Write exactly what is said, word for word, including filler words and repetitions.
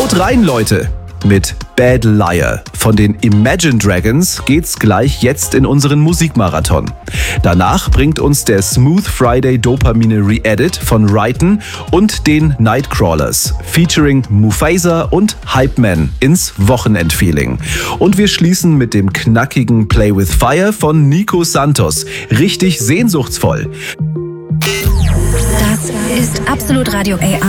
Haut rein, Leute! Mit Bad Liar von den Imagine Dragons geht's gleich jetzt in unseren Musikmarathon. Danach bringt uns der Smooth Friday Dopamine Re-Edit von Ryton und den Nightcrawlers featuring Mufasa und Hype Man ins Wochenendfeeling. Und wir schließen mit dem knackigen Play with Fire von Nico Santos. Richtig sehnsuchtsvoll. Das ist Absolut Radio A R.